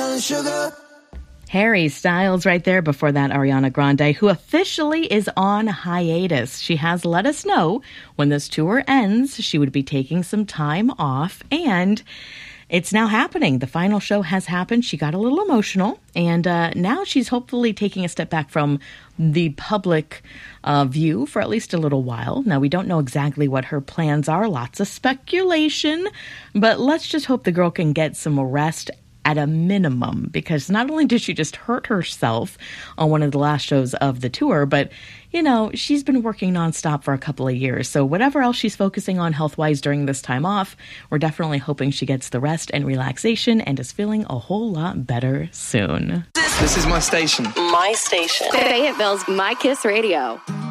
sugar. Harry Styles right there. Before that, Ariana Grande, who officially is on hiatus. She has let us know when this tour ends, she would be taking some time off, and it's now happening. The final show has happened. She got a little emotional, and now she's hopefully taking a step back from the public view for at least a little while. Now, we don't know exactly what her plans are. Lots of speculation, but let's just hope the girl can get some rest at a minimum, because not only did she just hurt herself on one of the last shows of the tour, but, you know, she's been working nonstop for a couple of years. So whatever else she's focusing on health-wise during this time off, we're definitely hoping she gets the rest and relaxation and is feeling a whole lot better soon. This is my station. My station. Fayetteville's My Kiss Radio.